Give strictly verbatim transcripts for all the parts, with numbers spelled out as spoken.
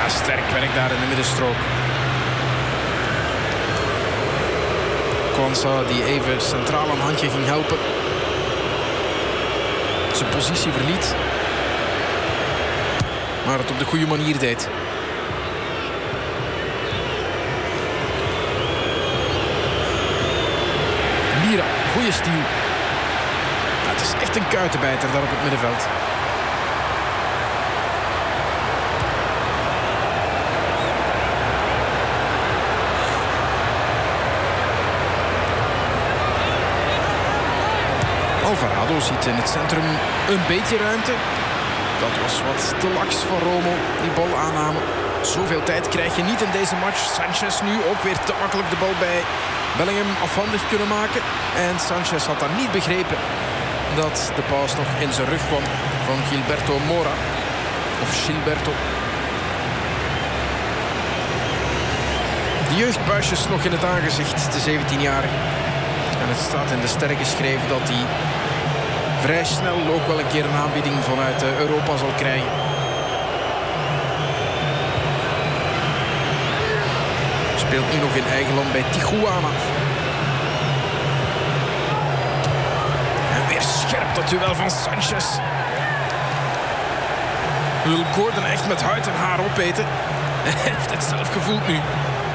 Ja, sterk werk daar in de middenstrook. Kwanza die even centraal een handje ging helpen. Zijn positie verliet. Maar het op de goede manier deed. Mira, goede stiel. Ja, het is echt een kuitenbijter daar op het middenveld. Alvarado ziet in het centrum een beetje ruimte. Dat was wat te laks van Romo, die balaanname. Zoveel tijd krijg je niet in deze match. Sanchez nu ook weer te makkelijk de bal bij Bellingham afhandig kunnen maken. En Sanchez had dan niet begrepen dat de paas nog in zijn rug kwam van Gilberto Mora. Of Gilberto. De jeugdbuisjes nog in het aangezicht, de zeventienjarige. En het staat in de sterren geschreven dat hij vrij snel ook wel een keer een aanbieding vanuit Europa zal krijgen. Speelt nu nog in eigen land bij Tijuana. En weer scherp dat duel van Sanchez. Wil Gordon echt met huid en haar opeten? Hij heeft het zelf gevoeld nu.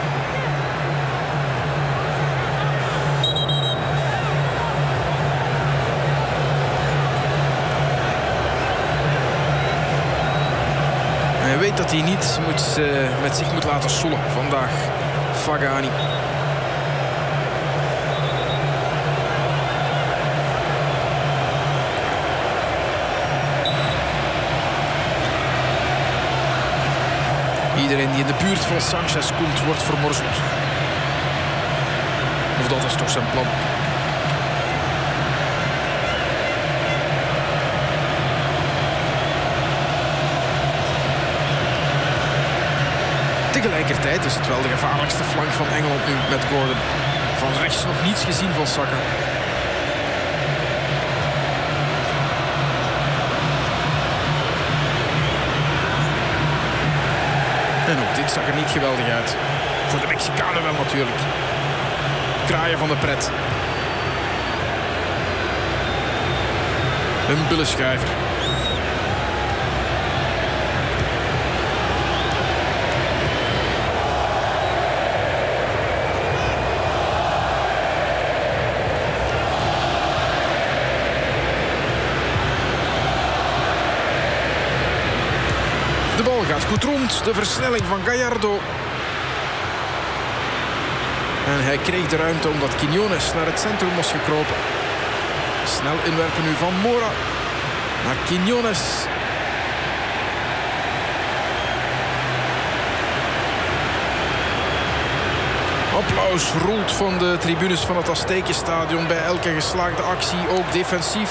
Hij weet dat hij niet moet, uh, met zich moet laten sollen vandaag. Fagani. Iedereen die in de buurt van Sanchez komt, wordt vermorzeld. Of dat is toch zijn plan. Tegelijkertijd is het wel de gevaarlijkste flank van Engeland nu met Gordon. Van rechts nog niets gezien van Saka. En ook dit zag er niet geweldig uit. Voor de Mexicanen wel natuurlijk. Kraaien van de pret. Een bullenschuiver. De bal gaat goed rond. De versnelling van Gallardo. En hij kreeg de ruimte omdat Quiñones naar het centrum was gekropen. Snel inwerpen nu van Mora. Naar Quiñones. Applaus rolt van de tribunes van het Aztekenstadion bij elke geslaagde actie, ook defensief.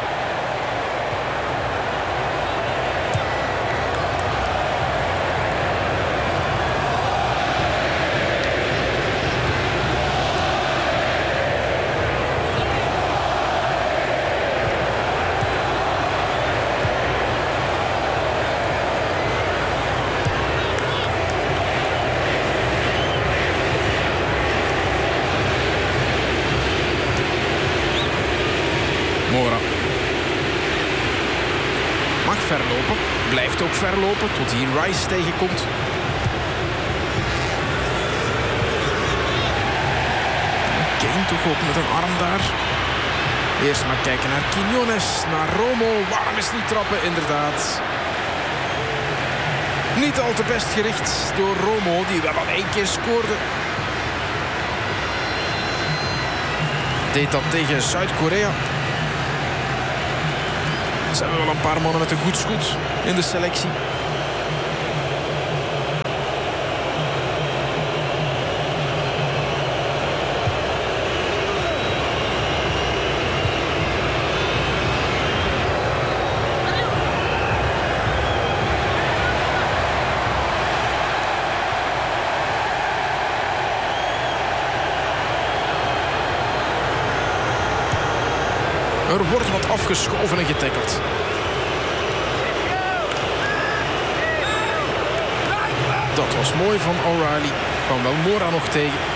Mora. Mag verlopen. Blijft ook verlopen tot hier Rice tegenkomt. Kane toch ook met een arm daar. Eerst maar kijken naar Quiñones. Naar Romo. Waarom is niet trappen? Inderdaad. Niet al te best gericht door Romo. Die wel al één keer scoorde. Deed dat tegen Zuid-Korea. Ze hebben wel een paar mannen met een goed schot in de selectie. Er wordt wat afgeschoven en getackeld. Dat was mooi van O'Reilly. Kwam wel Mora nog tegen.